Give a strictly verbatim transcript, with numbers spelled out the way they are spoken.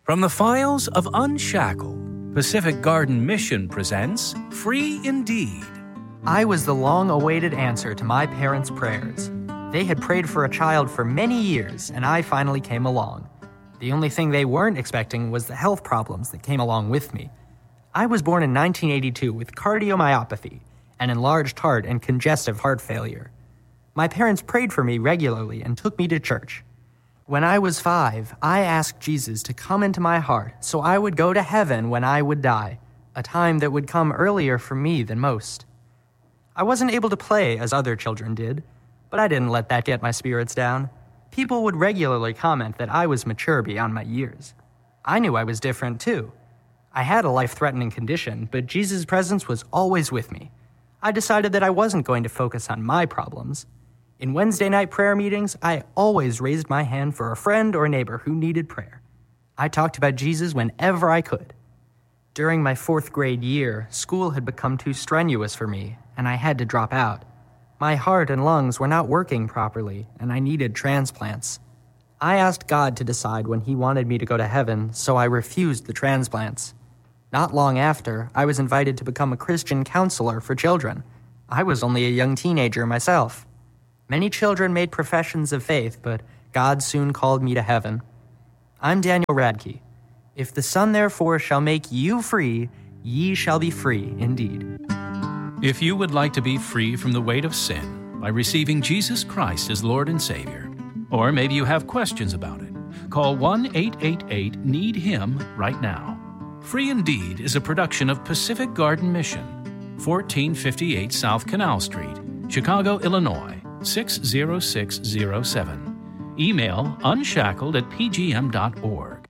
From the files of Unshackled, Pacific Garden Mission presents Free Indeed. I was the long-awaited answer to my parents' prayers. They had prayed for a child for many years, and I finally came along. The only thing they weren't expecting was the health problems that came along with me. I was born in nineteen eighty-two with cardiomyopathy, an enlarged heart, and congestive heart failure. My parents prayed for me regularly and took me to church. When I was five, I asked Jesus to come into my heart so I would go to heaven when I would die, a time that would come earlier for me than most. I wasn't able to play as other children did, but I didn't let that get my spirits down. People would regularly comment that I was mature beyond my years. I knew I was different too. I had a life-threatening condition, but Jesus' presence was always with me. I decided that I wasn't going to focus on my problems. In Wednesday night prayer meetings, I always raised my hand for a friend or neighbor who needed prayer. I talked about Jesus whenever I could. During my fourth grade year, school had become too strenuous for me, and I had to drop out. My heart and lungs were not working properly, and I needed transplants. I asked God to decide when He wanted me to go to heaven, so I refused the transplants. Not long after, I was invited to become a Christian counselor for children. I was only a young teenager myself. Many children made professions of faith, but God soon called me to heaven. I'm Daniel Radke. If the Son therefore shall make you free, ye shall be free indeed. If you would like to be free from the weight of sin by receiving Jesus Christ as Lord and Savior, or maybe you have questions about it, call one eight eight eight need him right now. Free Indeed is a production of Pacific Garden Mission, fourteen fifty-eight South Canal Street, Chicago, Illinois, six zero six zero seven. Email unshackled at p g m dot org.